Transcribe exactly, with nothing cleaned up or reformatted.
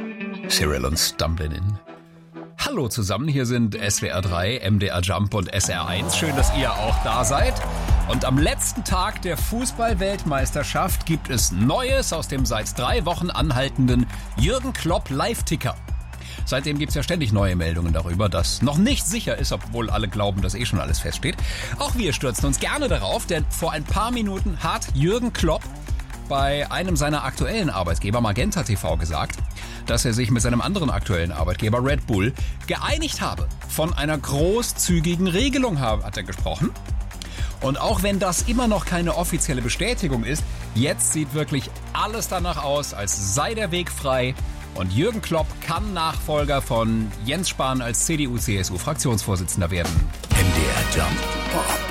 Cyril und Stumblin' In. Hallo zusammen, hier sind S W R drei, M D R Jump und S R eins. Schön, dass ihr auch da seid. Und am letzten Tag der Fußball-Weltmeisterschaft gibt es Neues aus dem seit drei Wochen anhaltenden Jürgen Klopp Live-Ticker. Seitdem gibt es ja ständig neue Meldungen darüber, dass noch nicht sicher ist, obwohl alle glauben, dass eh schon alles feststeht. Auch wir stürzen uns gerne darauf, denn vor ein paar Minuten hat Jürgen Klopp bei einem seiner aktuellen Arbeitgeber Magenta T V gesagt, dass er sich mit seinem anderen aktuellen Arbeitgeber Red Bull geeinigt habe. Von einer großzügigen Regelung hat er gesprochen. Und auch wenn das immer noch keine offizielle Bestätigung ist, jetzt sieht wirklich alles danach aus, als sei der Weg frei. Und Jürgen Klopp kann Nachfolger von Jens Spahn als C D U C S U-Fraktionsvorsitzender werden. M D R Jump.